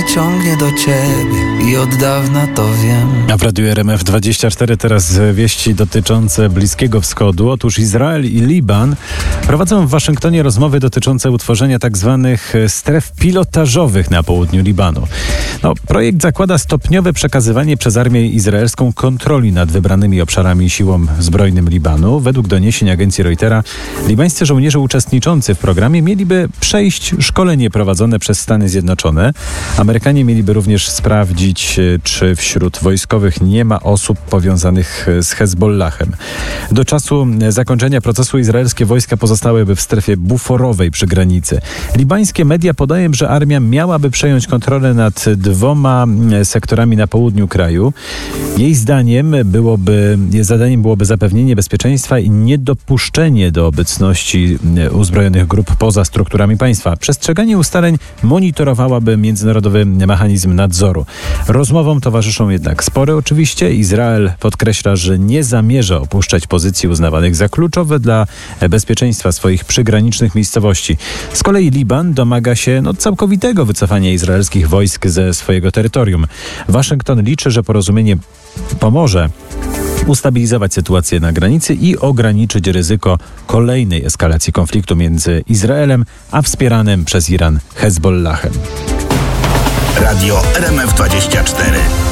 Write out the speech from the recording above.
ciągnie do ciebie i od dawna to wiem. A w Radiu RMF24 teraz wieści dotyczące Bliskiego Wschodu. Otóż Izrael i Liban prowadzą w Waszyngtonie rozmowy dotyczące utworzenia tzw. stref pilotażowych na południu Libanu. Projekt zakłada stopniowe przekazywanie przez armię izraelską kontroli nad wybranymi obszarami siłom zbrojnym Libanu. Według doniesień agencji Reutera libańscy żołnierze uczestniczący w programie mieliby przejść szkolenie prowadzone przez Stany Zjednoczone. Amerykanie mieliby również sprawdzić, czy wśród wojskowych nie ma osób powiązanych z Hezbollahem. Do czasu zakończenia procesu izraelskie wojska pozostałyby w strefie buforowej przy granicy. Libańskie media podają, że armia miałaby przejąć kontrolę nad 2 sektorami na południu kraju. Jej zadaniem byłoby zapewnienie bezpieczeństwa i niedopuszczenie do obecności uzbrojonych grup poza strukturami państwa. Przestrzeganie ustaleń monitorowałaby międzynarodowy mechanizm nadzoru. Rozmowom towarzyszą jednak spory oczywiście. Izrael podkreśla, że nie zamierza opuszczać pozycji uznawanych za kluczowe dla bezpieczeństwa swoich przygranicznych miejscowości. Z kolei Liban domaga się całkowitego wycofania izraelskich wojsk ze swojego terytorium. Waszyngton liczy, że porozumienie pomoże ustabilizować sytuację na granicy i ograniczyć ryzyko kolejnej eskalacji konfliktu między Izraelem a wspieranym przez Iran Hezbollahem. Radio RMF24.